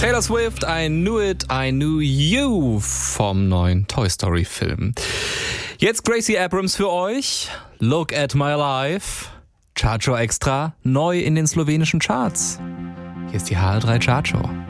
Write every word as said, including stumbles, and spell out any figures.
Taylor Swift, I Knew It, I Knew You vom neuen Toy Story Film. Jetzt Gracie Abrams für euch. Look at My Life. Chartshow Extra, neu in den slowenischen Charts. Hier ist die H L drei Chartshow.